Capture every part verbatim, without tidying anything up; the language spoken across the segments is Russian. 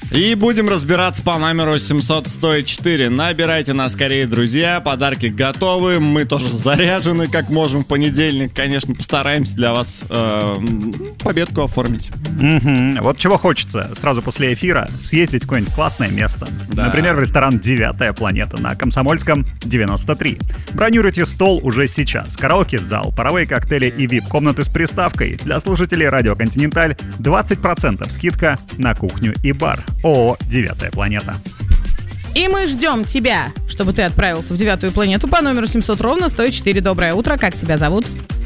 И будем разбираться по номеру семьсот сто четыре. Набирайте нас скорее, друзья. Подарки готовы. Мы тоже заряжены, как можем в понедельник. Конечно, постараемся для вас э, победку оформить. Mm-hmm. Вот чего хочется сразу после эфира съездить в какое-нибудь классное место. Да. Например, в ресторан «Девятая планета» на Комсомольском девяносто три. Бронируйте стол уже сейчас. Караоке-зал, паровые коктейли и вип-комнаты с приставкой. Для слушателей радио «Континенталь» двадцать процентов скидка на кухню и бар. ООО «Девятая планета». И мы ждем тебя, чтобы ты отправился в девятую планету по номеру семьсот ровно сто четыре. Доброе утро, как тебя зовут?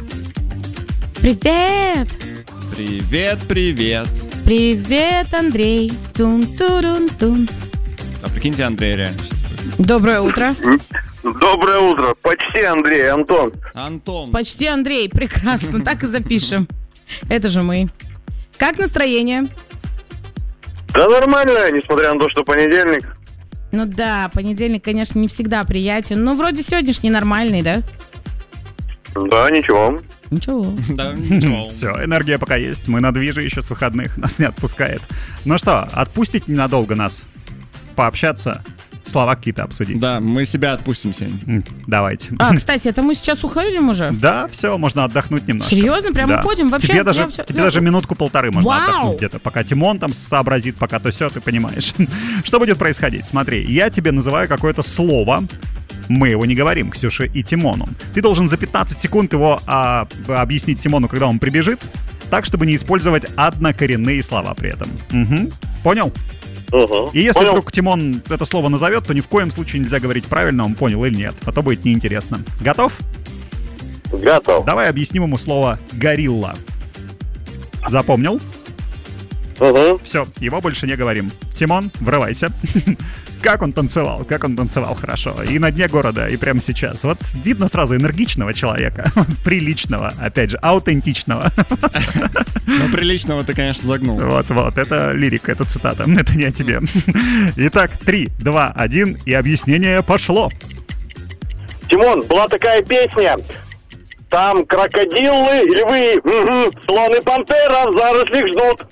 Привет! Привет, привет. Привет, Андрей. Тун-турун-тун. А прикиньте, Андрей реально. Доброе утро. Доброе утро. Почти Андрей, Антон. Антон. Почти Андрей, прекрасно, так и запишем. Это же мы. Как настроение? Да нормально, несмотря на то, что понедельник. Ну да, понедельник, конечно, не всегда приятен. Но вроде сегодняшний нормальный, да? Да, ничего. Ничего. Да, ничего. Все, энергия пока есть. Мы на движе еще с выходных. Нас не отпускает. Ну что, отпустить ненадолго нас? Пообщаться? Слова какие-то обсудить? Да, мы себя отпустим сегодня. Давайте. А, кстати, это мы сейчас уходим уже? Да, все, можно отдохнуть немножко. Серьезно? Прям да. уходим? Вообще, тебе даже, все... тебе даже минутку-полторы можно Вау! отдохнуть где-то, пока Тимон там сообразит, пока то все, ты понимаешь. Что будет происходить? Смотри, я тебе называю какое-то слово. Мы его не говорим, Ксюше и Тимону. Ты должен за пятнадцать секунд его а, объяснить Тимону, когда он прибежит, так, чтобы не использовать однокоренные слова при этом. Угу. Понял? Угу. И если Понял. вдруг Тимон это слово назовет, то ни в коем случае нельзя говорить правильно, он понял или нет. А то будет неинтересно. Готов? Готов. Давай объясним ему слово «горилла». Запомнил? Угу. Все, его больше не говорим. Тимон, врывайся. Как он танцевал, как он танцевал хорошо. И на дне города, и прямо сейчас. Вот видно сразу энергичного человека. Приличного, опять же, аутентичного. Ну, приличного ты, конечно, загнул. Вот-вот, это лирика, это цитата. Это не о тебе. Итак, три, два, один, и объяснение пошло. Тимон, была такая песня. Там крокодилы, львы, угу, слон и пантера в зарослях ждут.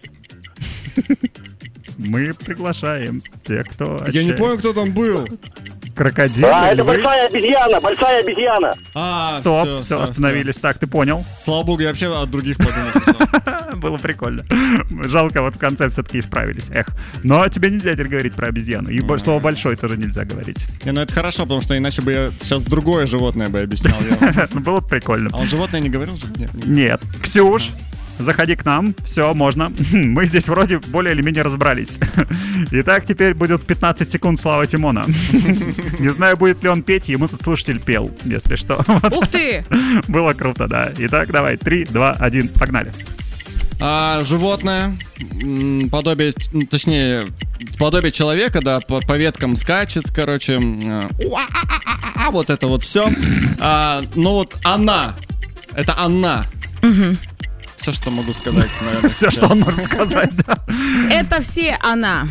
Мы приглашаем тех, кто... Я не понял, кто там был. Крокодил. А, это большая обезьяна, большая обезьяна. А, Стоп, все, все, остановились. Так, ты понял? Слава богу, я вообще от других подумал. Было прикольно. Жалко, вот в конце все-таки исправились. Эх. Но тебе нельзя теперь говорить про обезьяну. И слово «большой» тоже нельзя говорить. Не, ну это хорошо, потому что иначе бы я сейчас другое животное бы объяснял. Ну, было бы прикольно. А он животное не говорил же? Нет. Нет. Ксюш, заходи к нам, все, можно. Мы здесь вроде более или менее разобрались. Итак, теперь будет пятнадцать секунд славы Тимона. Не знаю, будет ли он петь, ему тут слушатель пел, если что. Ух ты! Было круто, да. Итак, давай, три, два, один, погнали. А, животное, м, подобие, м, точнее, подобие человека, да, по, по веткам скачет, короче. А, вот это вот все. А, но вот она, это она. Все, что могу сказать, наверное. Все, что он может сказать, да. Это все она.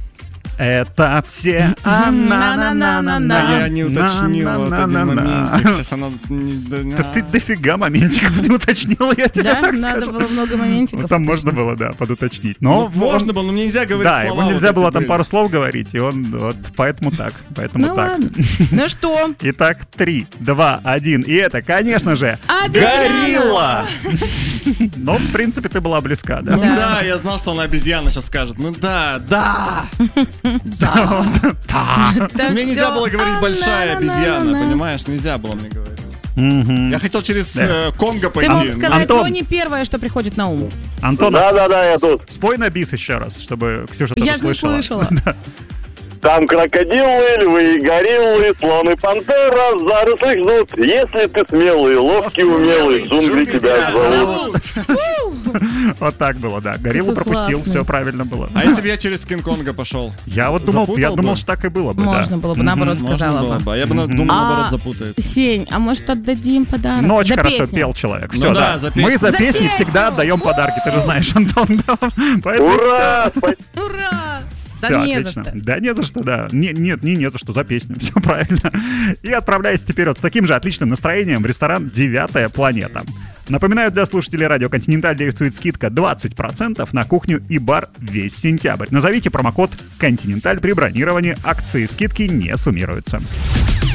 Это все она. На-на-на-на-на. Я не уточнил вот один моментик. Сейчас она... Да ты дофига моментиков не уточнил, я тебе Да, так надо скажу. было много моментиков. Ну, там можно было, да, подуточнить. Но Можно было, но мне нельзя говорить да, слова. ему нельзя вот было эти там были. пару слов говорить, и он вот поэтому так, поэтому Ну так. ладно. Ну что? Итак, три, два, один, и это, конечно же, Обезьяна! горилла! Ну, в принципе, ты была близка, да? Ну да, я знал, что она обезьяна сейчас скажет. Ну да, да, да. Да Мне нельзя всё. было говорить большая А-на-на-на-на-на. обезьяна, понимаешь? Нельзя было мне говорить. Мгм. Я хотел через Да. э, Конго Ты пойти. мог сказать, Антон. но не первое, что приходит на ум. Антон, Да-да-да, я тут. спой на бис еще раз, чтобы Ксюша тоже Я же не слышала. слышала. Там крокодилы, львы, гориллы, слон и пантера в зарослях ждут. Если ты смелый, ловкий, умелый, джунгли тебя зовут. Вот так было, да. Гориллу Какой пропустил, классный. все правильно было. А если бы я через Кинг-Конга пошел? Я вот думал, я Запутал думал, бы? что так и было бы, Можно да. было бы, наоборот, Можно сказала было бы. бы. Я бы на- думал, А, наоборот, запутается. Сень, а может отдадим подарок? Ну, очень За хорошо песню. пел человек. Ну Все, да, да. за Мы песню. за За песни песню! всегда отдаем подарки, ты же знаешь, Антон. Да. Поэтому Ура! Ура! Да Все не отлично. за что. Да не за что, да. Не, нет, не, не за что, за песню. Все правильно. И отправляюсь теперь вот с таким же отличным настроением в ресторан «Девятая планета». Напоминаю, для слушателей радио «Континенталь» действует скидка двадцать процентов на кухню и бар весь сентябрь. Назовите промокод «Континенталь» при бронировании, акции и скидки не суммируются.